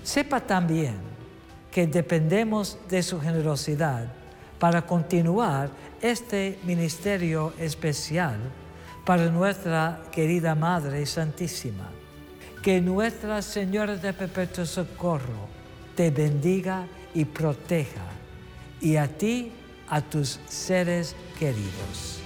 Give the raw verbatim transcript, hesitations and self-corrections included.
Sepa también que dependemos de su generosidad para continuar este ministerio especial para nuestra querida Madre Santísima. Que Nuestra Señora de Perpetuo Socorro te bendiga y proteja, y a ti, a tus seres queridos.